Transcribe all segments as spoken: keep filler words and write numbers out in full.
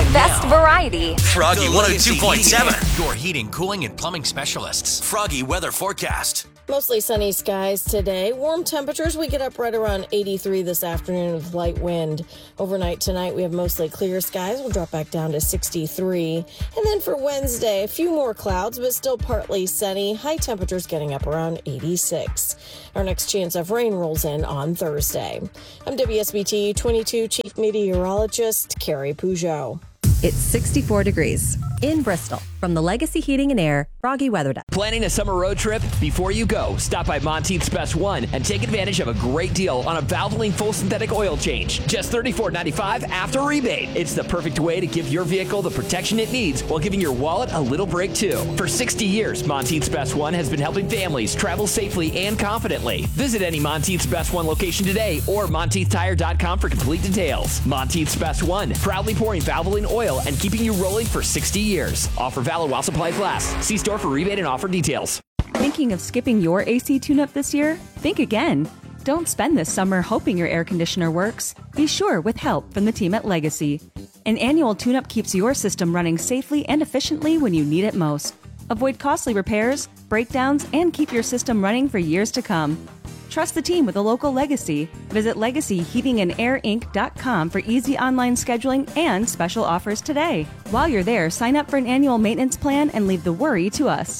best now. variety. Froggy one oh two point seven. Your heating, cooling, and plumbing specialists. Froggy weather forecast. Mostly sunny skies today. Warm temperatures. We get up right around eighty-three this afternoon with light wind. Overnight tonight, we have mostly clear skies. We'll drop back down to sixty-three. And then for Wednesday, a few more clouds, but still partly sunny. High temperatures getting up around eighty-six. Our next chance of rain rolls in on Thursday. I'm W S B T twenty-two Chief Meteorologist Carrie Peugeot. It's sixty-four degrees in Bristol. From the Legacy Heating and Air Froggy Weather Desk. Planning a summer road trip? Before you go, stop by Monteith's Best One and take advantage of a great deal on a Valvoline full synthetic oil change. Just thirty-four ninety-five after rebate. It's the perfect way to give your vehicle the protection it needs while giving your wallet a little break too. For sixty years, Monteith's Best One has been helping families travel safely and confidently. Visit any Monteith's Best One location today or Monteith Tire dot com for complete details. Monteith's Best One, proudly pouring Valvoline oil and keeping you rolling for sixty years. Offer valid while supplies last. See store for rebate and offer details. Thinking of skipping your A C tune-up this year? Think again. Don't spend this summer hoping your air conditioner works. Be sure with help from the team at Legacy. An annual tune-up keeps your system running safely and efficiently when you need it most. Avoid costly repairs, breakdowns, and keep your system running for years to come. Trust the team with a local Legacy. Visit legacy heating and air inc dot com for easy online scheduling and special offers today. While you're there, sign up for an annual maintenance plan and leave the worry to us.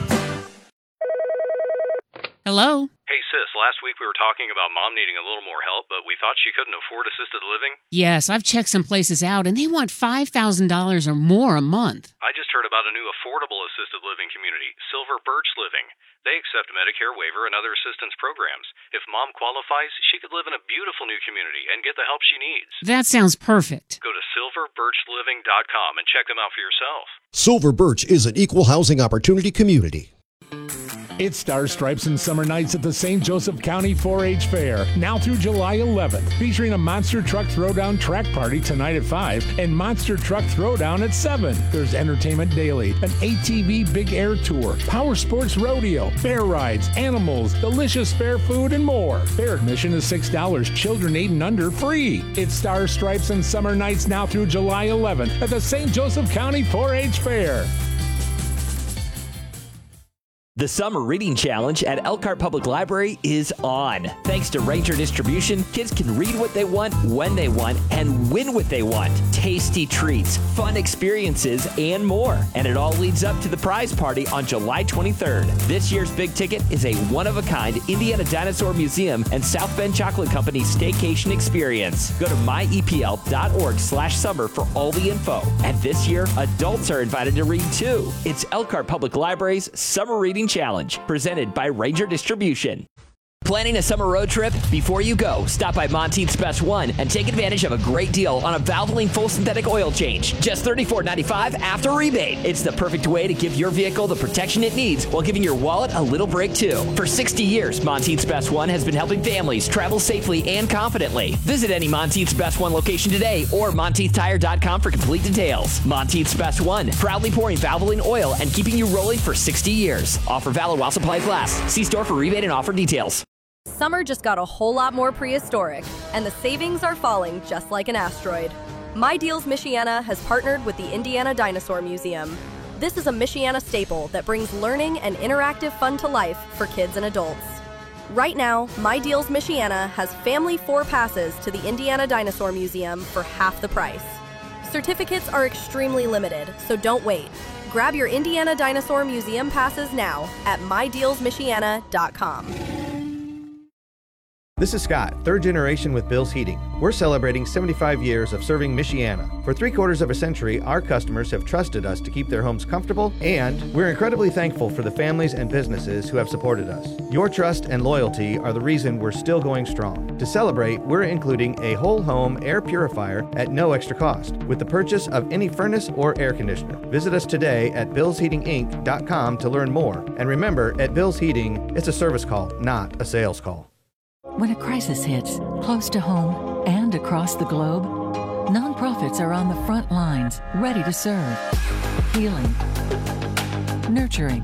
Hello? Hey, sis, last week we were talking about mom needing a little more help, but we thought she couldn't afford assisted living. Yes, I've checked some places out, and they want five thousand dollars or more a month. I just heard about a new affordable assisted living community, Silver Birch Living. They accept Medicare waiver and other assistance programs. If mom qualifies, she could live in a beautiful new community and get the help she needs. That sounds perfect. Go to silver birch living dot com and check them out for yourself. Silver Birch is an equal housing opportunity community. It's Stars, Stripes, and Summer Nights at the Saint Joseph County four H Fair, now through July eleventh, featuring a Monster Truck Throwdown track party tonight at five and Monster Truck Throwdown at seven. There's entertainment daily, an A T V Big Air Tour, Power Sports Rodeo, fair rides, animals, delicious fair food, and more. Fair admission is six dollars, children eight and under free. It's Stars, Stripes, and Summer Nights now through July eleventh at the Saint Joseph County four H Fair. The Summer Reading Challenge at Elkhart Public Library is on. Thanks to Ranger Distribution, kids can read what they want, when they want, and win what they want. Tasty treats, fun experiences, and more. And it all leads up to the prize party on July twenty-third. This year's big ticket is a one-of-a-kind Indiana Dinosaur Museum and South Bend Chocolate Company staycation experience. Go to my e p l dot org slash summer for all the info. And this year, adults are invited to read too. It's Elkhart Public Library's Summer Reading Challenge, presented by Ranger Distribution. Planning a summer road trip? Before you go, stop by Monteith's Best One and take advantage of a great deal on a Valvoline full synthetic oil change. Just thirty-four ninety-five after rebate. It's the perfect way to give your vehicle the protection it needs while giving your wallet a little break too. For sixty years, Monteith's Best One has been helping families travel safely and confidently. Visit any Monteith's Best One location today or Monteith Tire dot com for complete details. Monteith's Best One, proudly pouring Valvoline oil and keeping you rolling for sixty years. Offer valid while supplies last. See store for rebate and offer details. Summer just got a whole lot more prehistoric, and the savings are falling just like an asteroid. My Deals Michiana has partnered with the Indiana Dinosaur Museum. This is a Michiana staple that brings learning and interactive fun to life for kids and adults. Right now, My Deals Michiana has family four passes to the Indiana Dinosaur Museum for half the price. Certificates are extremely limited, so don't wait. Grab your Indiana Dinosaur Museum passes now at my deals michiana dot com. This is Scott, third generation with Bill's Heating. We're celebrating seventy-five years of serving Michiana. For three quarters of a century, our customers have trusted us to keep their homes comfortable, and we're incredibly thankful for the families and businesses who have supported us. Your trust and loyalty are the reason we're still going strong. To celebrate, we're including a whole home air purifier at no extra cost with the purchase of any furnace or air conditioner. Visit us today at bills heating inc dot com to learn more. And remember, at Bill's Heating, it's a service call, not a sales call. When a crisis hits, close to home and across the globe, nonprofits are on the front lines, ready to serve. Healing, nurturing,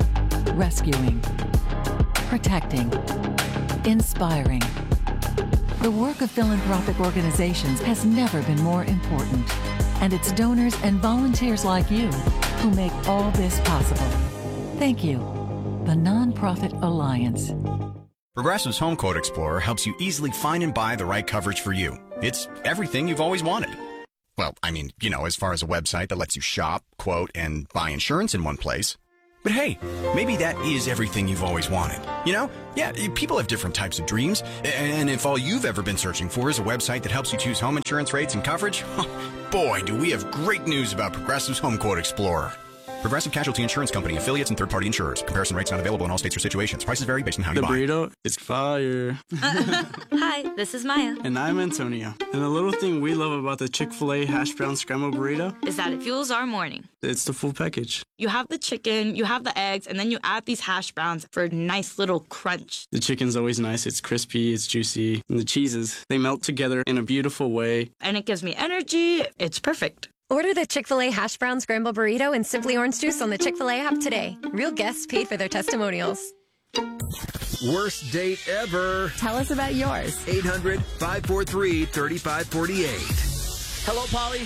rescuing, protecting, inspiring. The work of philanthropic organizations has never been more important. And it's donors and volunteers like you who make all this possible. Thank you. The Nonprofit Alliance. Progressive's Home Quote Explorer helps you easily find and buy the right coverage for you. It's everything you've always wanted. Well, I mean, you know, as far as a website that lets you shop, quote, and buy insurance in one place. But hey, maybe that is everything you've always wanted. You know? Yeah, people have different types of dreams. And if all you've ever been searching for is a website that helps you choose home insurance rates and coverage, boy, do we have great news about Progressive's Home Quote Explorer. Progressive Casualty Insurance Company, affiliates, and third-party insurers. Comparison rates not available in all states or situations. Prices vary based on how you buy. The burrito is fire. Hi, this is Maya. And I'm Antonio. And the little thing we love about the Chick-fil-A hash brown scrambled burrito is that it fuels our morning. It's the full package. You have the chicken, you have the eggs, and then you add these hash browns for a nice little crunch. The chicken's always nice. It's crispy, it's juicy. And the cheeses, they melt together in a beautiful way. And it gives me energy. It's perfect. Order the Chick-fil-A Hash Brown Scramble Burrito and Simply Orange Juice on the Chick-fil-A app today. Real guests paid for their testimonials. Worst date ever. Tell us about yours. eight hundred, five four three, three five four eight. Hello, Polly.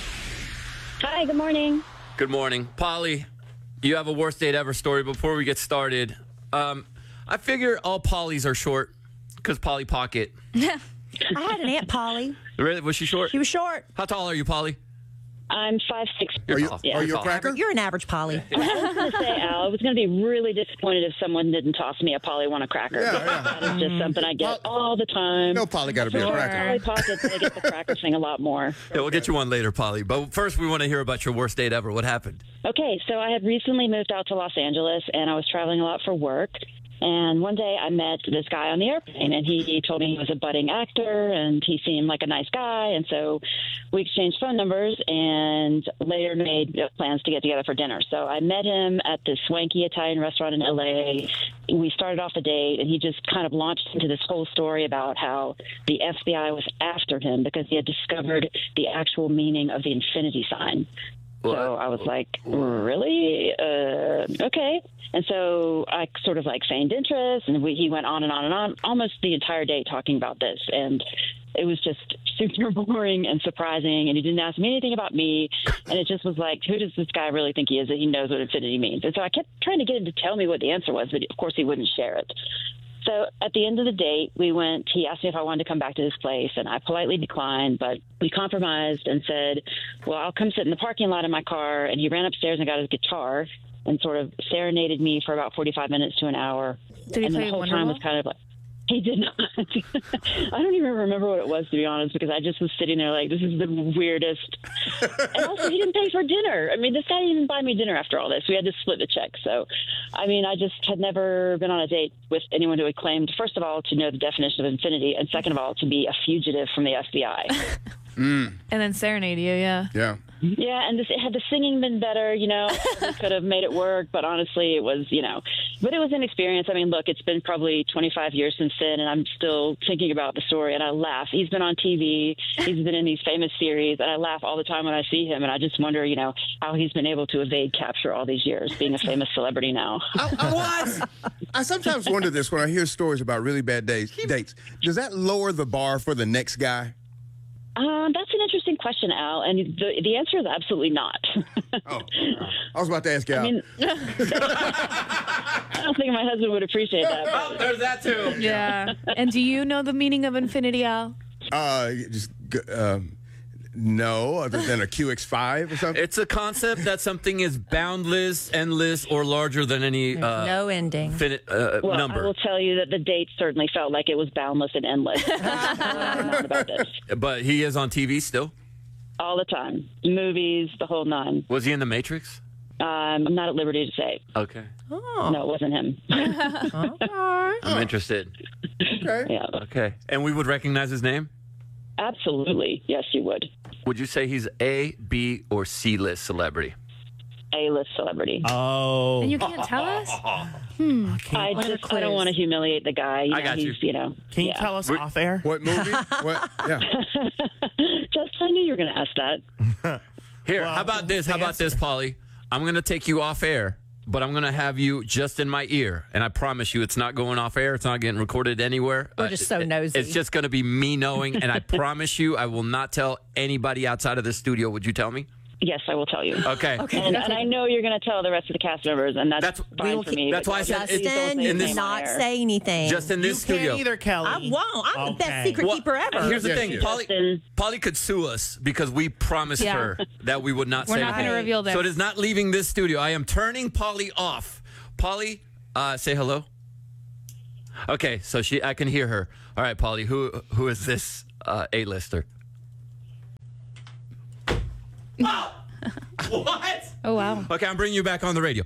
Hi, good morning. Good morning. Polly, you have a worst date ever story. Before we get started, um, I figure all Pollys are short because Polly Pocket. I had an Aunt Polly. Really? Was she short? She was short. How tall are you, Polly? I'm five six. You're are you, tall. yeah. Are you a cracker? You're an average Polly. I was going to say, Al, I was going to be really disappointed if someone didn't toss me a Polly want a cracker. Yeah, yeah. That is just something I get all the time. No Polly got to be a Sure. cracker. Polly Pockets, I get the cracker thing a lot more. Yeah, we'll get you one later, Polly. But first, we want to hear about your worst date ever. What happened? Okay, so I had recently moved out to Los Angeles, and I was traveling a lot for work. And one day I met this guy on the airplane, and he, he told me he was a budding actor, and he seemed like a nice guy. And so we exchanged phone numbers and later made plans to get together for dinner. So I met him at this swanky Italian restaurant in L A. We started off a date, and he just kind of launched into this whole story about how the F B I was after him because he had discovered the actual meaning of the infinity sign. So I was like, really? Uh, okay. And so I sort of like feigned interest, and we, he went on and on and on almost the entire day talking about this. And it was just super boring and surprising, and he didn't ask me anything about me. And it just was like, who does this guy really think he is that he knows what infinity means? And so I kept trying to get him to tell me what the answer was, but of course he wouldn't share it. So at the end of the date, we went, he asked me if I wanted to come back to this place, and I politely declined, but we compromised and said, well, I'll come sit in the parking lot in my car. And he ran upstairs and got his guitar and sort of serenaded me for about forty-five minutes to an hour. Did he and play the whole Wonderwall? time was kind of like, he did not. I don't even remember what it was, to be honest, because I just was sitting there like, this is the weirdest. And also, he didn't pay for dinner. I mean, this guy didn't even buy me dinner after all this. We had to split the check. So, I mean, I just had never been on a date with anyone who had claimed, first of all, to know the definition of infinity, and second of all, to be a fugitive from the F B I. Mm. And then serenade you, yeah. Yeah. Yeah, and this, had the singing been better, you know, we could have made it work, but honestly, it was, you know, but it was an experience. I mean, look, it's been probably twenty-five years since then, and I'm still thinking about the story, and I laugh. He's been on T V, he's been in these famous series, and I laugh all the time when I see him, and I just wonder, you know, how he's been able to evade capture all these years, being a famous celebrity now. I, I, what? I sometimes wonder this when I hear stories about really bad dates. dates. Does that lower the bar for the next guy? Um, that's an interesting question, Al, and the the answer is absolutely not. Oh, I was about to ask Al. I mean, I don't think my husband would appreciate that. Oh, there's that too. Yeah. And do you know the meaning of infinity, Al? Uh, just um, no, other than a Q X five or something. It's a concept that something is boundless, endless, or larger than any uh, no ending finite uh, well, number. I will tell you that the date certainly felt like it was boundless and endless. I've known about this But he is on T V still? all the time, movies, the whole nine. Was he in The Matrix? Um, I'm not at liberty to say. Okay. Oh. No, it wasn't him. I'm interested. Okay. Yeah. Okay. And we would recognize his name? Absolutely. Yes, you would. Would you say he's A, B, or C-list celebrity? A-list celebrity. Oh. And you can't tell us? Hmm. I just I don't want to humiliate the guy. You I know, got he's, you. you know, Can you yeah. tell us off air? What movie? What? Yeah. Just I knew you were going to ask that. Here, how about this? How about this, Polly? I'm going to take you off air, but I'm going to have you just in my ear. And I promise you it's not going off air. It's not getting recorded anywhere. We're just so nosy. It's just going to be me knowing. And I promise you I will not tell anybody outside of the studio. Would you tell me? Yes, I will tell you. Okay. okay. And, and I know you're going to tell the rest of the cast members, and that's, That's- fine will for keep- me. That's but why I said please it's- don't say you in this- anything on cannot air. say anything. Just in this studio. Either, Kelly. I won't. I'm the best Okay. secret Well, keeper ever. Here's the Yes, thing. yes. Polly, Polly could sue us because we promised Yeah. her that we would not We're say not going to anything. reveal this. So it is not leaving this studio. I am turning Polly off. Polly, uh, say hello. Okay, so she, I can hear her. All right, Polly, who who is this uh, A-lister? Oh! What? Oh, wow. Okay, I'm bringing you back on the radio.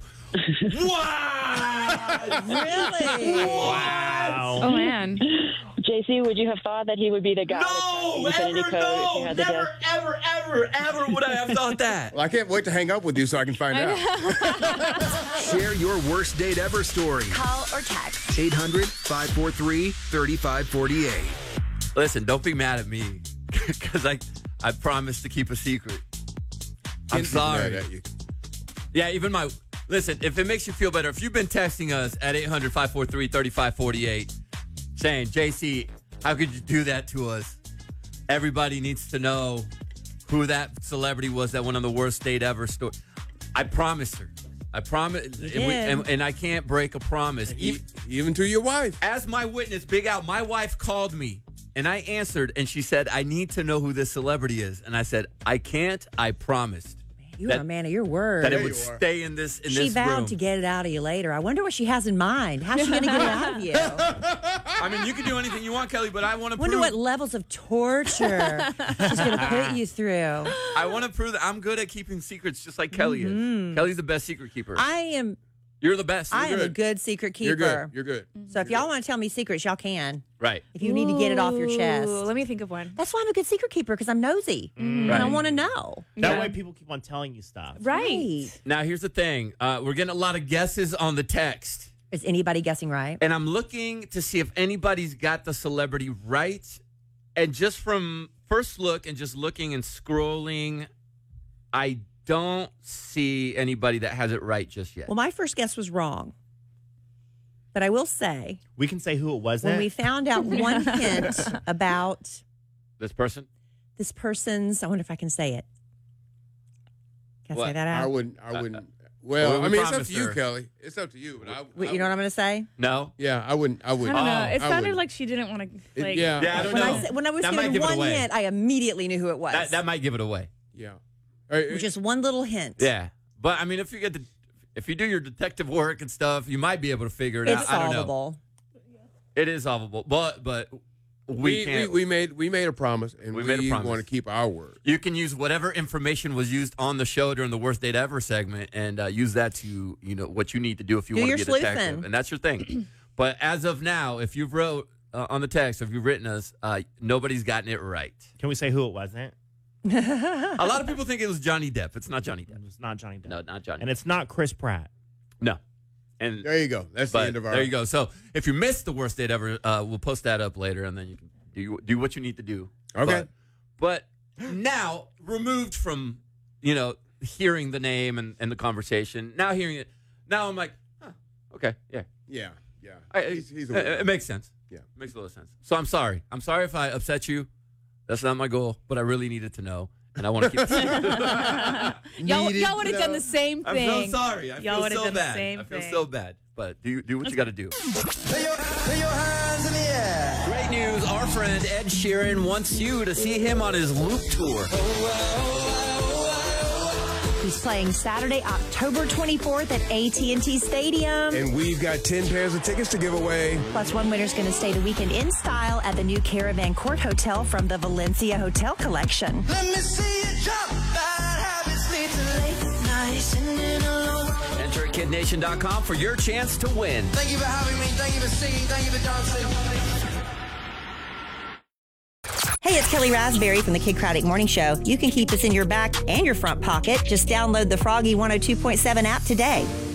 Wow! Really? Wow. Oh, man. J C, would you have thought that he would be the guy No, to crack the Infinity ever, Code if you no, had the never, desk? ever, ever, ever would I have thought that. Well, I can't wait to hang up with you so I can find out. Share your worst date ever story. Call or text. eight hundred, five four three, three five four eight. Listen, don't be mad at me because I, I promised to keep a secret. I'm Kids be mad sorry. at you. Yeah, even my... Listen, if it makes you feel better, if you've been texting us at eight hundred, five four three, three five four eight saying, J C, how could you do that to us? Everybody needs to know who that celebrity was that went on the worst date ever story. I promised her. I promise, and, we- and, and I can't break a promise. E- Even to your wife. As my witness, Big Al, my wife called me, and I answered, and she said, I need to know who this celebrity is. And I said, I can't, I promised. You that- are a man of your word. That it There would you are. stay in this in she this vowed room. to get it out of you later. I wonder what she has in mind. How's she going to get it out of you? I mean, you can do anything you want, Kelly, but I want to Wonder prove. what levels of torture she's going to put you through. I want to prove that I'm good at keeping secrets, just like Kelly is. Kelly's the best secret keeper. I am. You're the best. I You're am a good. good secret keeper. You're good. You're good. So if y'all want to tell me secrets, y'all can. Right. If you need to get it off your chest. Ooh, let me think of one. That's why I'm a good secret keeper, because I'm nosy. And I want to know. That Yeah. way people keep on telling you stuff. Right. Now, here's the thing. Uh, we're getting a lot of guesses on the text. Is anybody guessing right? And I'm looking to see if anybody's got the celebrity right. And just from first look and just looking and scrolling, I don't see anybody that has it right just yet. Well, my first guess was wrong. But I will say, We can say who it was. when we found out one hint about This person? this person's, I wonder if I can say it. Can I What? say that out? I wouldn't. I wouldn't. Well, Well, we I mean, it's up promised to you, her. Kelly. It's up to you. But I, Wait, I you know what I'm going to say? No? Yeah, I wouldn't. I I wouldn't. don't know. Oh, It I sounded wouldn't. like she didn't want to. It- Like, yeah. Yeah, I don't When know. I, said, when I was That might given give it one away. hint, I immediately knew who it was. That, that might give it away. Yeah. All right, Just one little hint. Yeah. But, I mean, if you get the, if you do your detective work and stuff, you might be able to figure it It's out. I don't know. solvable. It is solvable. But, but we, we, we, can't. we made we made a promise, and We we, made a promise. want to keep our word. You can use whatever information was used on the show during the worst date ever segment, and uh, use that to you know what you need to do if you Do want your to be a detective, sleuthing. and that's your thing. But as of now, if you've wrote uh, on the text, if you've written us, uh, nobody's gotten it right. Can we say who it wasn't? A lot of people think it was Johnny Depp. It's not Johnny Depp. It's not Johnny Depp. No, not Johnny. And it's not Chris Pratt. No. And There you go. That's the but end of our. there you go. So if you missed the worst date ever, uh, we'll post that up later, and then you can do do what you need to do. Okay. But, but now removed from you know hearing the name and, and the conversation, now hearing it, now I'm like, huh, okay, yeah, Yeah, yeah. I, He's, he's a it, winner. it makes sense. Yeah. It makes a little sense. So I'm sorry. I'm sorry if I upset you. That's not my goal, but I really needed to know, and I want to keep it secret. y'all Needed y'all would have to done know. the same I'm thing. so sorry. I Y'all feel would have so done the bad. same I feel thing. so bad. But do do what you got to do. Great news. Our friend Ed Sheeran wants you to see him on his Loop tour. He's playing Saturday, October twenty-fourth at A T and T Stadium. And we've got ten pairs of tickets to give away. Plus, one winner's going to stay the weekend in style at the new Caravan Court Hotel from the Valencia Hotel Collection. Let me see you jump, bad habits lead to late nights, sitting alone. Enter at kid nation dot com for your chance to win. Thank you for having me. Thank you for singing. Thank you for dancing. Hey, it's Kelly Raspberry from the Kid Craddock Morning Show. You can keep us in your back and your front pocket. Just download the Froggy one oh two point seven app today.